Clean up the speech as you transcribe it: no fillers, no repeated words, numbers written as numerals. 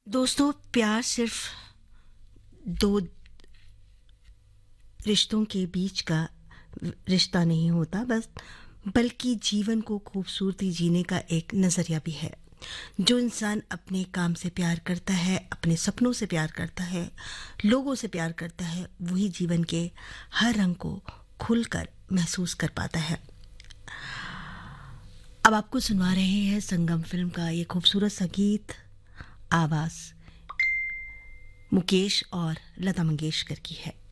दोस्तों, प्यार सिर्फ दो रिश्तों के बीच का रिश्ता नहीं होता बस, बल्कि जीवन को खूबसूरती जीने का एक नज़रिया भी है। जो इंसान अपने काम से प्यार करता है, अपने सपनों से प्यार करता है, लोगों से प्यार करता है, वही जीवन के हर रंग को खुलकर महसूस कर पाता है। अब आपको सुनवा रहे हैं संगम फिल्म का ये खूबसूरत सा गीत। आवाज़ मुकेश और लता मंगेशकर की है।